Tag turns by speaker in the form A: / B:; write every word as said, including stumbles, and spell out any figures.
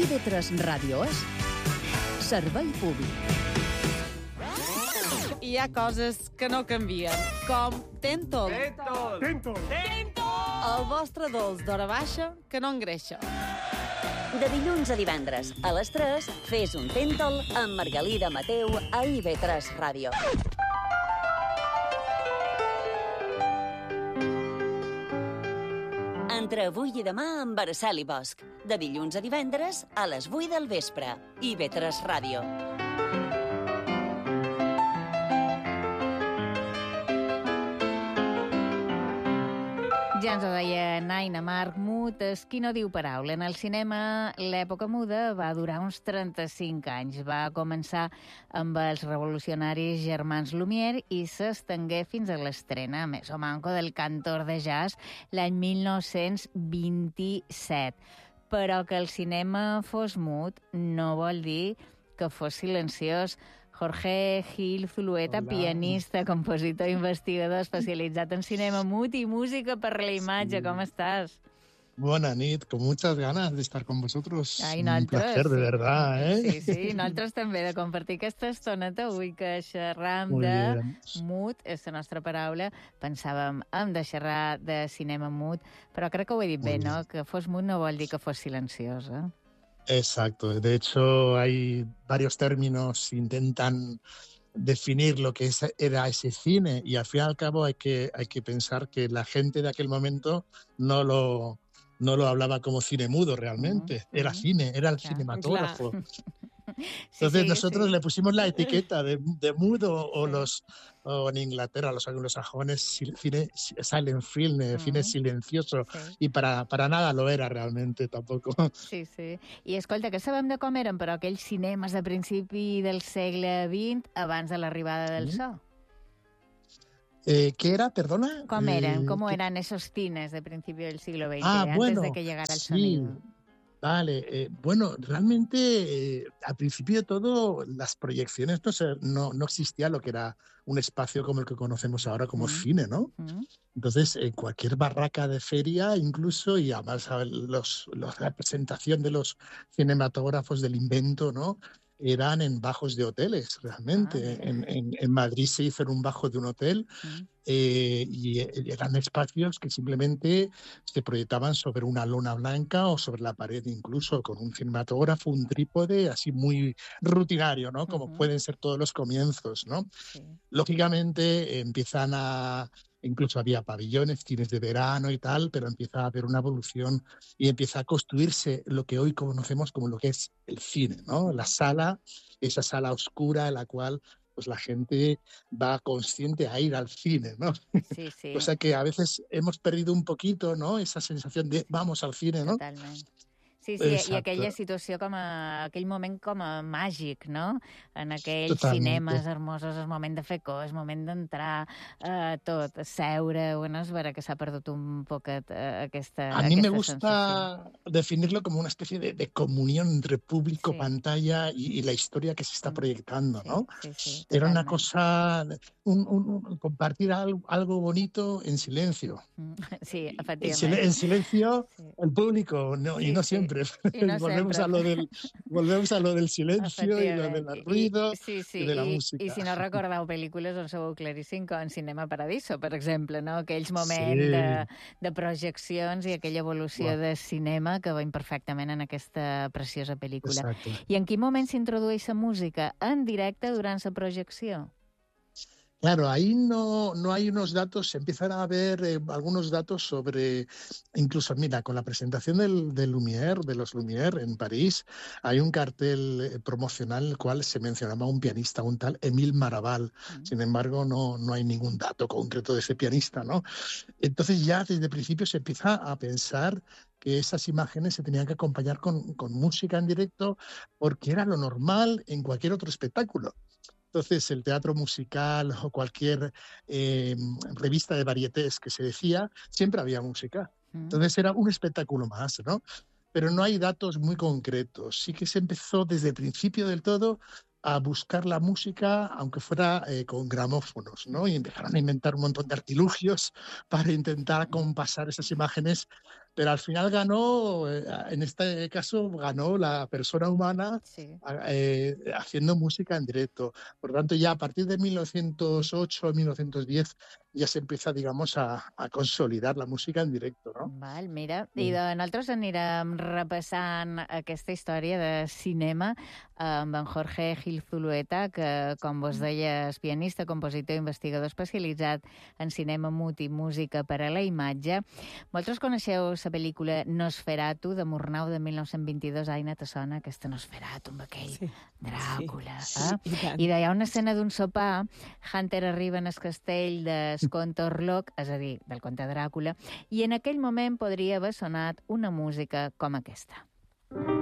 A: I V tres Ràdio és servei públic.
B: Hi ha coses que no canvien, com Tentol.
C: Tentol!
D: Tentol!
B: Tentol! El vostre dolç d'hora baixa que no engreixa.
E: De dilluns a divendres, a les tres, fes un Tentol amb Margalida Mateu a I V tres Ràdio. Entre avui i demà amb Araceli Bosch. De dilluns a divendres, a les vuit del vespre. I V tres Ràdio.
F: Ja ens ho deia Naina Marc Mut, és qui no diu paraula. En el cinema, l'època muda va durar uns trenta-cinc anys. Va començar amb els revolucionaris germans Lumière i s'estengué fins a l'estrena, més o manco, del cantor de jazz l'any mil nou-cents vint-i-set. Però que el cinema fos mut no vol dir que fos silenciós. Jorge Gil Zulueta, Hola. Pianista, compositor, investigador especialitzat en cinema mut i música per la imatge. Sí. Com estàs?
D: Buena nit, con muchas ganas de estar con vosotros.
F: Ai,
D: Un placer, de verdad, ¿eh?
F: Sí, sí, nosaltres també, de compartir aquesta estoneta avui que xerram de mut, és la nostra paraula. Pensàvem, hem de xerrar de cinema mut, però crec que ho he dit bé, no? Que fos mut no vol dir que fos silenciós, eh?
D: Exacto. De hecho, hay varios términos que intentan definir lo que es, era ese cine y al fin y al cabo hay que, hay que pensar que la gente de aquel momento no lo, no lo hablaba como cine mudo realmente. Uh-huh. Era cine, era el claro, cinematógrafo. Claro. Entonces sí, sí, nosotros sí. le pusimos la etiqueta de, de mudo o, sí. los, o en Inglaterra los anglosajones cine silent film, uh-huh. cine silencioso, sí. i para, para nada lo era realmente tampoco.
F: Sí, sí. I escolta, que sabem de com eren, però aquells cinemes de principi del segle vint abans de l'arribada del sí. so?
D: Eh, ¿Qué era? Perdona.
F: Com eren?
D: Eh,
F: ¿Cómo
D: ¿qué?
F: eran esos cines de principio del siglo veinte,
D: ah,
F: antes
D: bueno,
F: de que llegara el
D: sí.
F: sonido?
D: Vale, eh, bueno, realmente eh, al principio de todo las proyecciones no, se, no, no existía lo que era un espacio como el que conocemos ahora como mm. cine, ¿no? Mm. Entonces, en cualquier barraca de feria, incluso, y además los, los, la presentación de los cinematógrafos del invento, ¿no? Eran en bajos de hoteles, realmente. Ah, en, en, en Madrid se hizo en un bajo de un hotel mm. eh, y eran espacios que simplemente se proyectaban sobre una lona blanca o sobre la pared, incluso con un cinematógrafo, un trípode, así muy rutinario, ¿no? Como uh-huh. pueden ser todos los comienzos, ¿no? Sí. Lógicamente eh, empiezan a... Incluso había pabellones, cines de verano y tal, pero empieza a haber una evolución y empieza a construirse lo que hoy conocemos como lo que es el cine, ¿no? La sala, esa sala oscura en la cual pues la gente va consciente a ir al cine, ¿no?
F: Sí, sí.
D: O sea que a veces hemos perdido un poquito, ¿no? Esa sensación de vamos al cine, ¿no?
F: Totalment. Sí, sí, exacte. I aquella situació com a... aquell moment com a màgic, no? En aquells Totalmente. Cinemes hermosos, el moment de fer cos, el moment d'entrar, eh, tot, seure, bueno, és vera que s'ha perdut un poquet eh, aquesta
D: A mí
F: aquesta
D: me gusta
F: sensació.
D: Definirlo como una especie de, de comunión entre público, sí. pantalla y, y la historia que se está proyectando,
F: sí,
D: ¿no?
F: Sí, sí,
D: Era una cosa, un, un, un, compartir algo, algo bonito en silencio.
F: Sí, efectivament.
D: En, sil en silencio, sí. el público, no, sí, y no siempre.
F: Sí. Y no
D: volvemos,
F: siempre.
D: A lo del, volvemos a lo del silencio y lo del ruido
F: I, sí, sí,
D: i de la
F: i,
D: música.
F: I si no recordeu pel·lícules on segur claríssim com en Cinema Paradiso, per exemple, no? Aquells moments sí. de, de projeccions i aquella evolució wow. de cinema que veiem perfectament en aquesta preciosa pel·lícula.
D: Exacte.
F: I en quin moment s'introdueix la música en directe durant la projecció?
D: Claro, ahí no, no hay unos datos, se empiezan a ver eh, algunos datos sobre, incluso mira, con la presentación del, del Lumière, de los Lumière en París, hay un cartel eh, promocional en el cual se mencionaba un pianista, un tal Émile Maraval. Mm. Sin embargo, no, no hay ningún dato concreto de ese pianista, ¿no? Entonces ya desde el principio se empieza a pensar que esas imágenes se tenían que acompañar con, con música en directo porque era lo normal en cualquier otro espectáculo. Entonces, el teatro musical o cualquier eh, revista de varietés que se decía, siempre había música. Entonces, era un espectáculo más, ¿no? Pero no hay datos muy concretos. Sí que se empezó desde el principio del todo a buscar la música, aunque fuera eh, con gramófonos, ¿no? Y empezaron a inventar un montón de artilugios para intentar compasar esas imágenes pero al final ganó, eh, en este caso, ganó la persona humana
F: Sí.
D: eh, haciendo música en directo. Por lo tanto, ya a partir de mil novecientos ocho, mil novecientos diez, ya se empieza, digamos, a, a consolidar la música en directo, no?
F: Val, mira, i de nosaltres anirem repassant aquesta història de cinema amb en Jorge Gil Zulueta, que, com vos deia, és pianista, compositor i investigador especialitzat en cinema mut i música per a la imatge. Vosaltres coneixeu la pel·lícula Nosferatu, de Murnau, de mil nou-cents vint-i-dos? Aina, te sona aquesta Nosferatu, amb aquell sí. Dràcula? Sí, eh? Sí, i, I hi ha una escena d'un sopar, Hunter arriba en el castell de Conte Orlok, és a dir, del conte Dràcula, i en aquell moment podria haver sonat una música com aquesta.